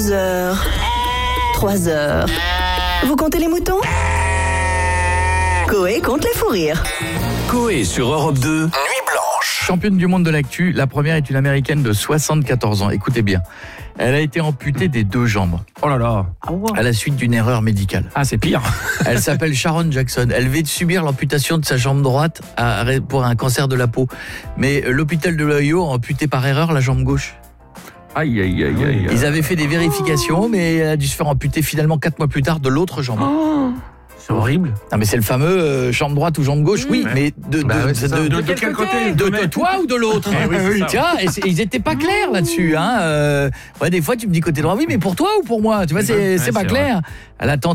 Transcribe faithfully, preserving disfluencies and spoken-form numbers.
Deux heures. Trois heures. Vous comptez les moutons ? Coé compte les fous rires. Coé sur Europe deux, Nuit Blanche. Championne du monde de l'actu, la première est une américaine de soixante-quatorze ans. Écoutez bien, elle a été amputée des deux jambes. Oh là là. À la suite d'une erreur médicale. Ah, c'est pire. Elle s'appelle Sharon Jackson. Elle vient de subir l'amputation de sa jambe droite à- pour un cancer de la peau. Mais l'hôpital de l'Ohio a amputé par erreur la jambe gauche. Aïe, aïe, aïe, aïe. Ils avaient fait des vérifications, mais elle a dû se faire amputer finalement quatre mois plus tard de l'autre jambe. Oh, c'est horrible. Ah mais c'est le fameux euh, jambe droite ou jambe gauche, oui, Ouais. mais de, de, Bah ouais, c'est de, ça. de, De- de- de quel côté de, de toi ou de l'autre. Eh oui, c'est ça. Tiens, et c'est- ils étaient pas clairs là-dessus. Hein. Euh, ouais, des fois tu me dis côté droit, oui, mais pour toi ou pour moi, tu vois, c'est Ouais, c'est pas c'est clair. Elle a tenté